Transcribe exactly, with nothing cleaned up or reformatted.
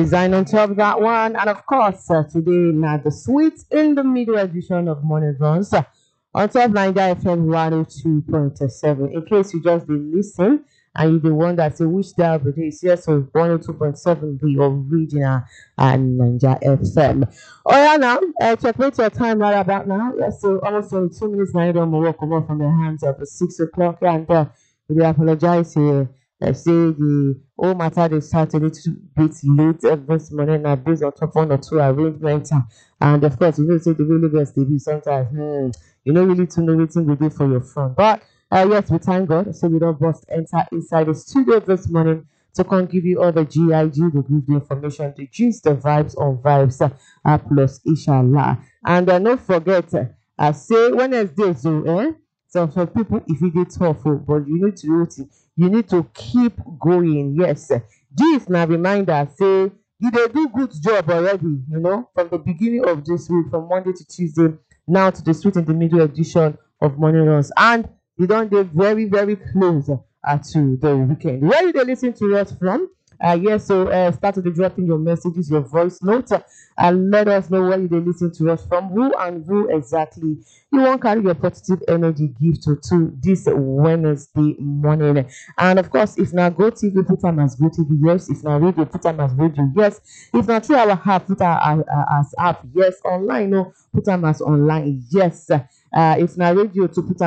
Design on top of that one, and of course, uh, today now the sweet in the middle edition of Morning Runs uh, on top Niger F M one oh two point seven. In case you just did listen and you the one that say which day of the day is yes, so one oh two point seven, the original and Niger F M. Oh, yeah, now, uh, checkmate your time right about now. Yes, so almost only two minutes now, you don't walk over from the hands of the six o'clock, and uh, we apologize here. I say the whole matter they started a little bit late uh, this morning uh, based on top one or two arrangements. Uh, and of course, you know, say the really best they do sometimes. Hmm, you know, really to know anything we do for your phone. But uh, yes, we thank God. So we don't bust enter inside the studio this morning to come give you all the G I G, the give the information, the gist, the vibes on vibes, uh, uh, plus inshallah. And uh, don't forget, uh, I say Wednesday, so eh? So for people, if you get tough, oh, but you need to do it you need to keep going. Yes, this na reminder say you dey do good job already, you know, from the beginning of this week, from Monday to Tuesday, now to the sweet in the middle edition of Morning Runs, and you don dey very very close uh, to the weekend. Where you dey listen to us from? Uh, yes, so uh, start to dropping your messages, your voice notes, uh, and let us know where you dey listen to us from, who and who exactly you wan carry your positive energy give to to this Wednesday morning. And of course, if na Go T V, put am as Go T V, yes. If na radio, put am as radio, yes. If na through our app, put am as app, yes. Online, no, put am as online, yes. Uh, if na radio, to put am